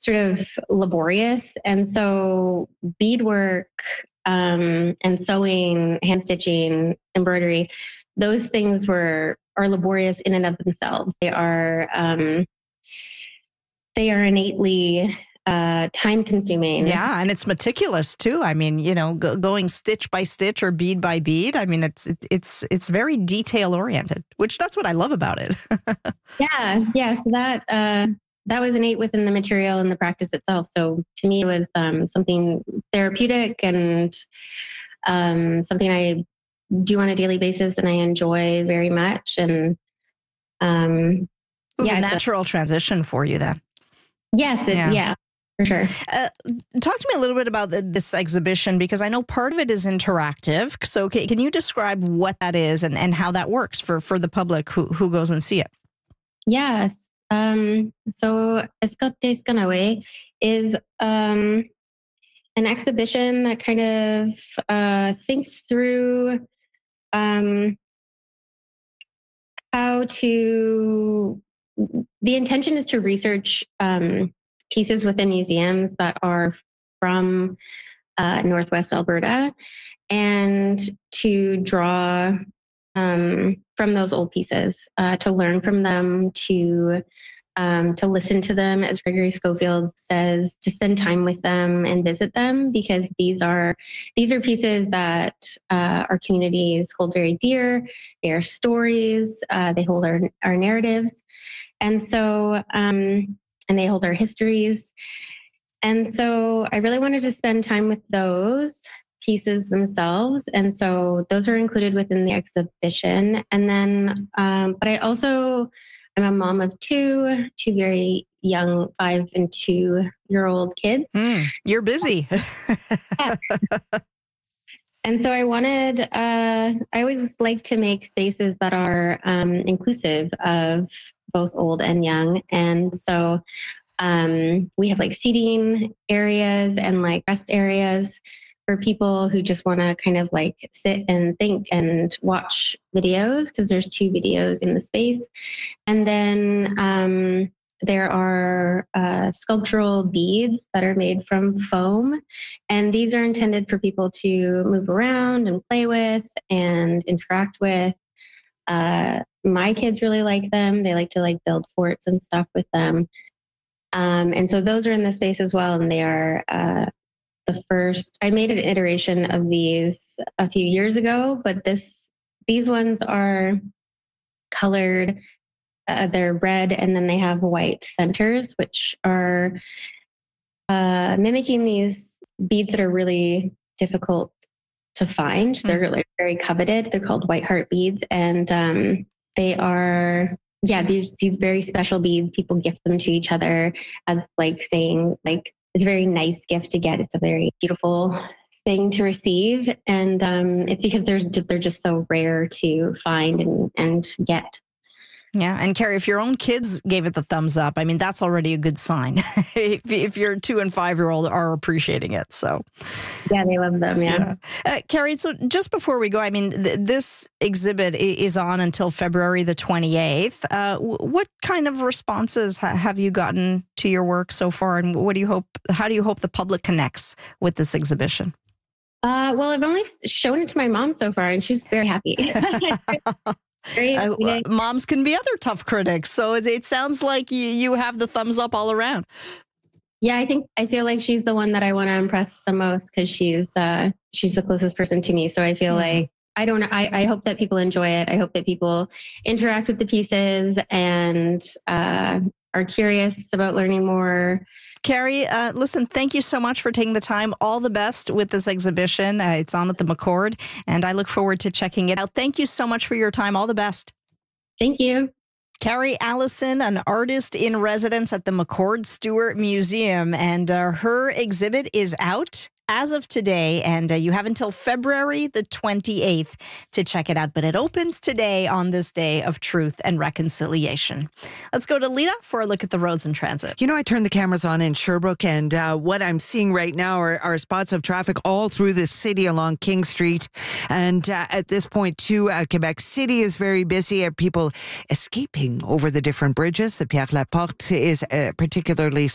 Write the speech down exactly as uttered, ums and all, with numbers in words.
sort of laborious. And so beadwork um, and sewing, hand stitching, embroidery, those things were are laborious in and of themselves. They are um, they are innately uh, time consuming. Yeah, and it's meticulous too. I mean, you know, go, going stitch by stitch or bead by bead. I mean, it's it, it's it's very detail oriented, which that's what I love about it. yeah, yeah. So that uh, that was innate within the material and the practice itself. So to me, it was um, something therapeutic and um, something I do on a daily basis, and I enjoy very much. And um, it was yeah, a natural a, transition for you then. Yes, it, yeah. yeah. For sure. Uh, talk to me a little bit about the, this exhibition, because I know part of it is interactive. So can, can you describe what that is and, and how that works for, for the public who, who goes and see it? Yes. Um, so Escote Skanawe is um, an exhibition that kind of uh, thinks through um, how to, the intention is to research um, pieces within museums that are from uh, Northwest Alberta, and to draw um, from those old pieces, uh, to learn from them, to um, to listen to them, as Gregory Schofield says, to spend time with them and visit them, because these are these are pieces that uh, our communities hold very dear. They are stories. Uh, they hold our our narratives, and so. Um, and they hold our histories. And so I really wanted to spend time with those pieces themselves. And so those are included within the exhibition. And then, um, but I also, I'm a mom of two, two very young five and two year old kids. Mm, you're busy. Yeah. And so I wanted, uh, I always like to make spaces that are um, inclusive of both old and young. And so um, we have like seating areas and like rest areas for people who just want to kind of like sit and think and watch videos, because there's two videos in the space. And then um, there are uh, sculptural beads that are made from foam. And these are intended for people to move around and play with and interact with. Uh, my kids really like them. They like to like build forts and stuff with them. Um, and so those are in the space as well. And they are uh, the first, I made an iteration of these a few years ago, but this, these ones are colored. Uh, they're red, and then they have white centers, which are uh, mimicking these beads that are really difficult to find. Mm-hmm. They're like very coveted. They're called white heart beads, and um, they are yeah these these very special beads. People gift them to each other as like saying like it's a very nice gift to get. It's a very beautiful thing to receive, and um, it's because they're they're just so rare to find and and get. Yeah. And Carrie, if your own kids gave it the thumbs up, I mean, that's already a good sign if, if your two and five year old are appreciating it. So, yeah, they love them. Yeah. yeah. Uh, Carrie, so just before we go, I mean, th- this exhibit is on until February the twenty-eighth. Uh, w- what kind of responses ha- have you gotten to your work so far? And what do you hope, how do you hope the public connects with this exhibition? Uh, well, I've only shown it to my mom so far, and she's very happy. Uh, moms can be other tough critics, so it, it sounds like you, you have the thumbs up all around. Yeah, I think I feel like she's the one that I want to impress the most, because she's uh, she's the closest person to me. So I feel mm-hmm. like I don't. I, I hope that people enjoy it. I hope that people interact with the pieces and uh, are curious about learning more. Carrie, uh, listen, thank you so much for taking the time. All the best with this exhibition. Uh, it's on at the McCord, and I look forward to checking it out. Thank you so much for your time. All the best. Thank you. Carrie Allison, an artist in residence at the McCord Stewart Museum, and uh, her exhibit is out as of today, and uh, you have until February the twenty-eighth to check it out. But it opens today on this day of truth and reconciliation. Let's go to Lita for a look at the roads and transit. You know, I turned the cameras on in Sherbrooke, and uh, what I'm seeing right now are, are spots of traffic all through the city along King Street. And uh, at this point, too, uh, Quebec City is very busy. Uh, people escaping over the different bridges. The Pierre Laporte is uh, particularly